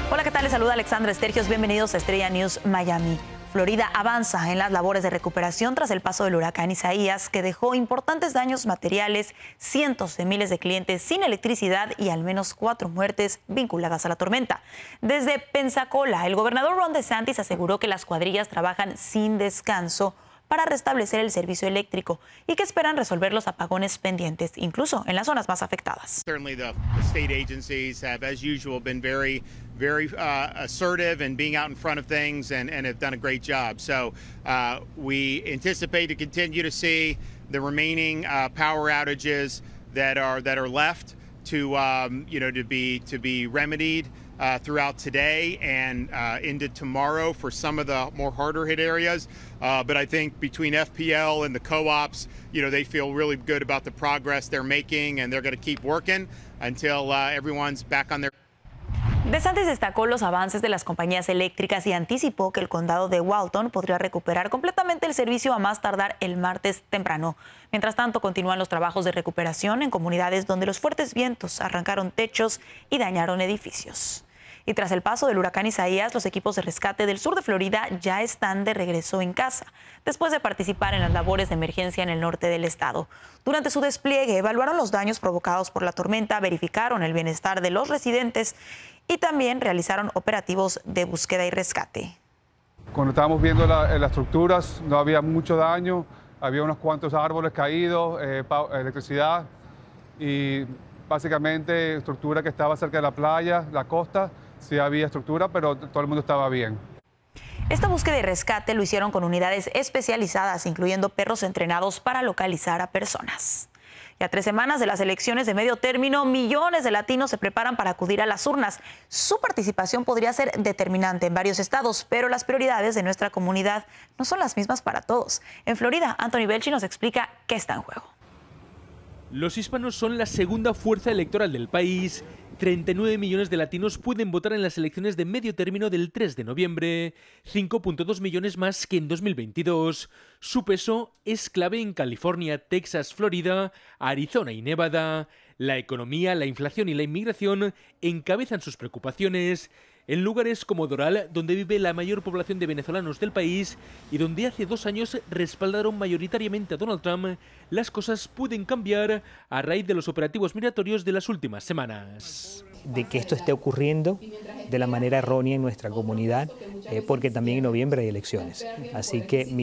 Hola, ¿qué tal? Les saluda Alexandra Estergios. Bienvenidos a Estrella News Miami. Florida avanza en las labores de recuperación tras el paso del huracán Isaías, que dejó importantes daños materiales, cientos de miles de clientes sin electricidad y al menos 4 muertes vinculadas a la tormenta. Desde Pensacola, el gobernador Ron DeSantis aseguró que las cuadrillas trabajan sin descanso para restablecer el servicio eléctrico y que esperan resolver los apagones pendientes, incluso en las zonas más afectadas. Certainly the state agencies have, as usual, been very assertive and being out in front of things and have done a great job. So we anticipate to continue to see the remaining power outages that are left to be remedied throughout today and into tomorrow for some of the more harder hit areas. But I think between FPL and the co-ops, they feel really good about the progress they're making, and they're going to keep working until everyone's back on their. DeSantis destacó los avances de las compañías eléctricas y anticipó que el condado de Walton podría recuperar completamente el servicio a más tardar el martes temprano. Mientras tanto, continúan los trabajos de recuperación en comunidades donde los fuertes vientos arrancaron techos y dañaron edificios. Y tras el paso del huracán Isaías, los equipos de rescate del sur de Florida ya están de regreso en casa, después de participar en las labores de emergencia en el norte del estado. Durante su despliegue, evaluaron los daños provocados por la tormenta, verificaron el bienestar de los residentes y también realizaron operativos de búsqueda y rescate. Cuando estábamos viendo las estructuras, no había mucho daño, había unos cuantos árboles caídos, electricidad y básicamente estructura que estaba cerca de la playa, la costa. Sí había estructura, pero todo el mundo estaba bien. Esta búsqueda y rescate lo hicieron con unidades especializadas, incluyendo perros entrenados para localizar a personas. Y a 3 semanas de las elecciones de medio término, millones de latinos se preparan para acudir a las urnas. Su participación podría ser determinante en varios estados, pero las prioridades de nuestra comunidad no son las mismas para todos. En Florida, Anthony Belchi nos explica qué está en juego. Los hispanos son la segunda fuerza electoral del país. 39 millones de latinos pueden votar en las elecciones de medio término del 3 de noviembre, 5.2 millones más que en 2022. Su peso es clave en California, Texas, Florida, Arizona y Nevada. La economía, la inflación y la inmigración encabezan sus preocupaciones. En lugares como Doral, donde vive la mayor población de venezolanos del país y donde hace 2 años respaldaron mayoritariamente a Donald Trump, las cosas pueden cambiar a raíz de los operativos migratorios de las últimas semanas. De que esto esté ocurriendo de la manera errónea en nuestra comunidad, porque también en noviembre hay elecciones. Así que